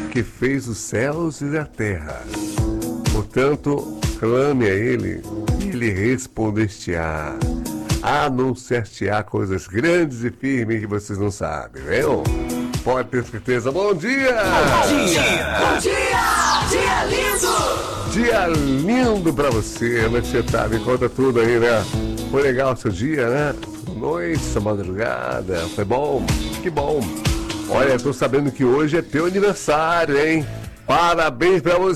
que fez os céus e a terra. Portanto, clame a Ele e Ele responder-te-á. Anunciar-te-á coisas grandes e firmes que vocês não sabem, viu? Pode ter certeza. Bom dia! Bom dia! Bom dia! Dia lindo! Dia lindo pra você, como é que você tá? Me conta tudo aí, né? Foi legal o seu dia, né? Noite, sua madrugada, foi bom? Que bom! Olha, eu tô sabendo que hoje é teu aniversário, hein? Parabéns pra você!